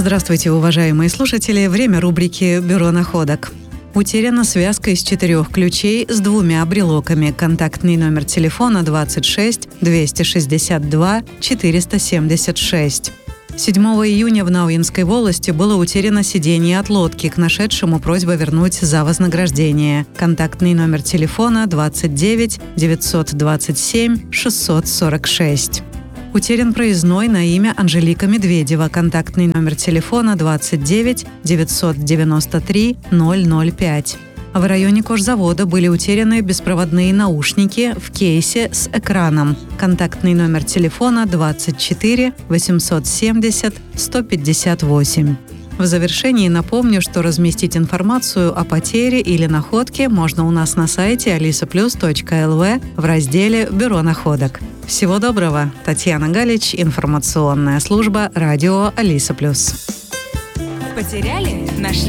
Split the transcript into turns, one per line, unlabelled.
Здравствуйте, уважаемые слушатели. Время рубрики «Бюро находок». Утеряна связка из 4 ключей с 2 брелоками. Контактный номер телефона 26 262 476. 7 июня в Науинской волости было утеряно сиденье от лодки. К нашедшему просьба вернуть за вознаграждение. Контактный номер телефона 29 927 646. Утерян проездной на имя Анжелика Медведева. Контактный номер телефона 29 993 005. В районе кожзавода были утеряны беспроводные наушники в кейсе с экраном. Контактный номер телефона 24 870 158. В завершении напомню, что разместить информацию о потере или находке можно у нас на сайте alisaplus.lv в разделе «Бюро находок». Всего доброго! Татьяна Галич, информационная служба радио Алиса Плюс.
Потеряли? Нашли?